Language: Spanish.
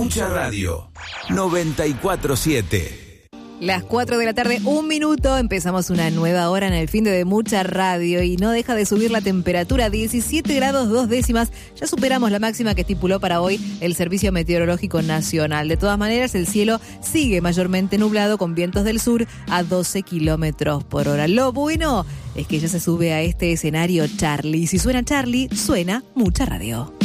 Mucha Radio 94.7. Las 4 de la tarde, 1 minuto, empezamos una nueva hora en el fin de Mucha Radio y no deja de subir la temperatura, 17 grados 2 décimas, ya superamos la máxima que estipuló para hoy el Servicio Meteorológico Nacional. De todas maneras, el cielo sigue mayormente nublado con vientos del sur a 12 kilómetros por hora. Lo bueno es que ya se sube a este escenario Charlie. Si suena Charlie, suena Mucha Radio.